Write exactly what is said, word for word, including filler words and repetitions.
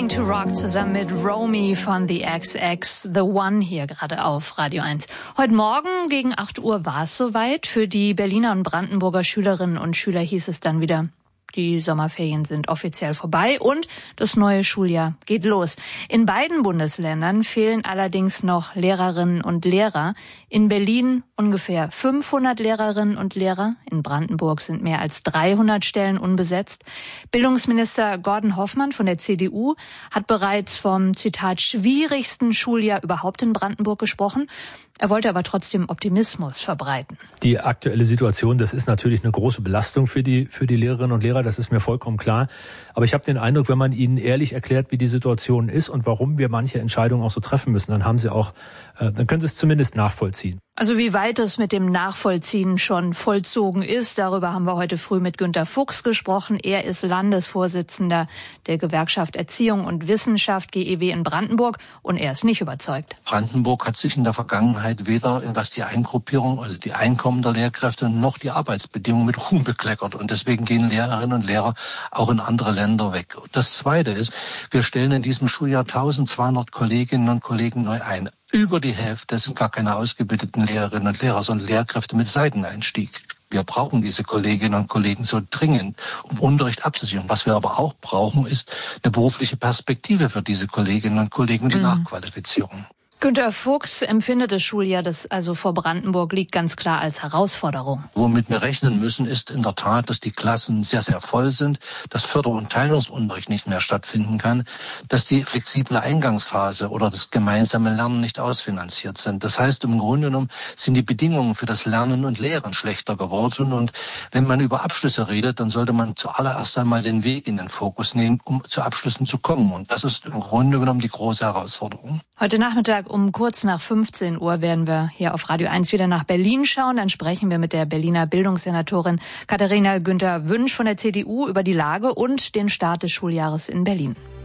Learning to Rock zusammen mit Romy von The X X, The One hier gerade auf Radio eins. Heute Morgen gegen acht Uhr war es soweit. Für die Berliner und Brandenburger Schülerinnen und Schüler hieß es dann wieder: Die Sommerferien sind offiziell vorbei und das neue Schuljahr geht los. In beiden Bundesländern fehlen allerdings noch Lehrerinnen und Lehrer. In Berlin ungefähr fünfhundert Lehrerinnen und Lehrer. In Brandenburg sind mehr als dreihundert Stellen unbesetzt. Bildungsminister Gordon Hoffmann von der C D U hat bereits vom, Zitat, schwierigsten Schuljahr überhaupt in Brandenburg gesprochen. Er wollte aber trotzdem Optimismus verbreiten. Die aktuelle Situation, das ist natürlich eine große Belastung für die, für die Lehrerinnen und Lehrer, das ist mir vollkommen klar. Aber ich habe den Eindruck, wenn man ihnen ehrlich erklärt, wie die Situation ist und warum wir manche Entscheidungen auch so treffen müssen, dann haben sie auch, äh, dann können sie es zumindest nachvollziehen. Also wie weit es mit dem Nachvollziehen schon vollzogen ist, darüber haben wir heute früh mit Günter Fuchs gesprochen. Er ist Landesvorsitzender der Gewerkschaft Erziehung und Wissenschaft G E W in Brandenburg und er ist nicht überzeugt. Brandenburg hat sich in der Vergangenheit weder was die Eingruppierung, also die Einkommen der Lehrkräfte noch die Arbeitsbedingungen mit Ruhm bekleckert und deswegen gehen Lehrerinnen und Lehrer auch in andere Länder weg. Das Zweite ist, wir stellen in diesem Schuljahr eintausendzweihundert Kolleginnen und Kollegen neu ein. Über die Hälfte sind gar keine ausgebildeten Lehrerinnen und Lehrer, sondern Lehrkräfte mit Seiteneinstieg. Wir brauchen diese Kolleginnen und Kollegen so dringend, um Unterricht abzusichern. Was wir aber auch brauchen, ist eine berufliche Perspektive für diese Kolleginnen und Kollegen und die mhm. Nachqualifizierung. Günter Fuchs empfindet das Schuljahr, das also vor Brandenburg liegt, ganz klar als Herausforderung. Womit wir rechnen müssen, ist in der Tat, dass die Klassen sehr, sehr voll sind, dass Förder- und Teilungsunterricht nicht mehr stattfinden kann, dass die flexible Eingangsphase oder das gemeinsame Lernen nicht ausfinanziert sind. Das heißt, im Grunde genommen sind die Bedingungen für das Lernen und Lehren schlechter geworden. Und wenn man über Abschlüsse redet, dann sollte man zuallererst einmal den Weg in den Fokus nehmen, um zu Abschlüssen zu kommen. Und das ist im Grunde genommen die große Herausforderung. Heute Nachmittag um kurz nach fünfzehn Uhr werden wir hier auf Radio eins wieder nach Berlin schauen. Dann sprechen wir mit der Berliner Bildungssenatorin Katharina Günther-Wünsch von der C D U über die Lage und den Start des Schuljahres in Berlin.